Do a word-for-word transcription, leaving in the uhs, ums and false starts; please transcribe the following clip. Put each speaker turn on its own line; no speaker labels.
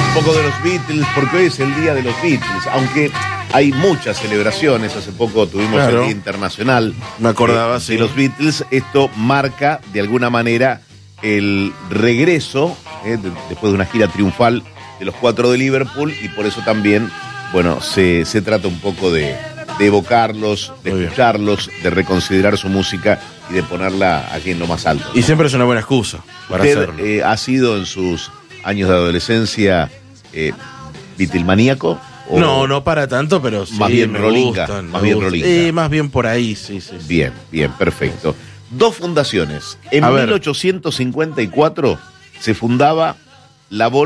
Un poco de los Beatles, porque hoy es el día de los Beatles, aunque hay muchas celebraciones. Hace poco tuvimos
Claro.
el Día Internacional
Me acordaba,
eh,
sí.
de los Beatles. Esto marca, de alguna manera, el regreso, eh, de- después de una gira triunfal de los cuatro de Liverpool, y por eso también, bueno, se, se trata un poco de, de evocarlos, de
Muy bien.
escucharlos, de reconsiderar su música y de ponerla aquí en lo más alto.
Y siempre es una buena excusa para
¿Usted
hacerlo.
eh, ha sido en sus años de adolescencia eh, Beatlemaníaco? ¿O
No, no para tanto, pero sí.
Más bien
me
rolinga,
gustan, me
más bien
gustan.
rolinga.
Eh, más bien por ahí, sí, sí. sí.
Bien, bien, perfecto. Dos fundaciones. En
A ver.
mil ochocientos cincuenta y cuatro se fundaba la